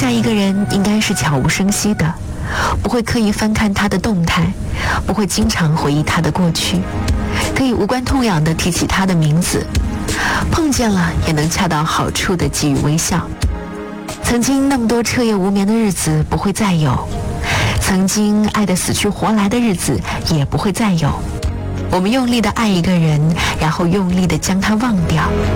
下一个人应该是悄无声息的，不会刻意翻看他的动态，不会经常回忆他的过去，可以无关痛痒地提起他的名字，碰见了也能恰到好处地给予微笑。曾经那么多彻夜无眠的日子不会再有，曾经爱得死去活来的日子也不会再有。我们用力地爱一个人，然后用力地将他忘掉。